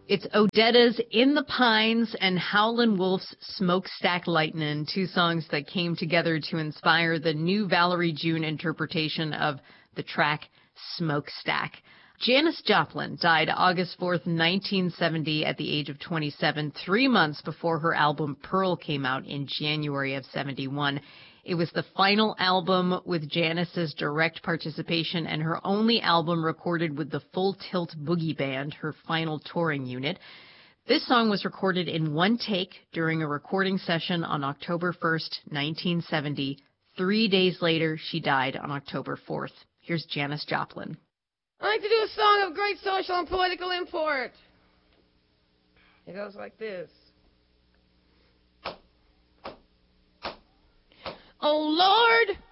It's Odetta's In the Pines and Howlin' Wolf's Smokestack Lightnin', two songs that came together to inspire the new Valerie June interpretation of the track Smokestack. Janis Joplin died August 4th, 1970 at the age of 27, 3 months before her album Pearl came out in January of 71. It was the final album with Janis's direct participation and her only album recorded with the Full Tilt Boogie Band, her final touring unit. This song was recorded in one take during a recording session on October 1st, 1970. 3 days later, she died on October 4th. Here's Janis Joplin. I'd like to do a song of great social and political import. It goes like this. Oh, Lord,